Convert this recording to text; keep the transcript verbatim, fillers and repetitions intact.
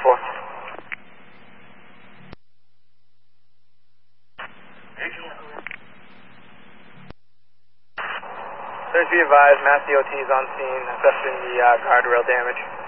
four. Please be advised, Mass D O T is on scene assessing the uh, guardrail damage.